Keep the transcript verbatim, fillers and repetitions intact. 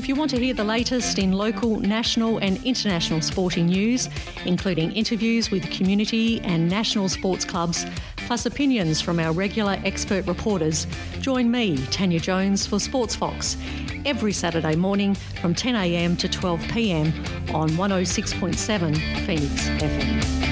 If you want to hear the latest in local, national and international sporting news, including interviews with community and national sports clubs, plus opinions from our regular expert reporters, join me, Tanya Jones, for Sports Fox every Saturday morning from ten a m to twelve p m on one oh six point seven Phoenix F M.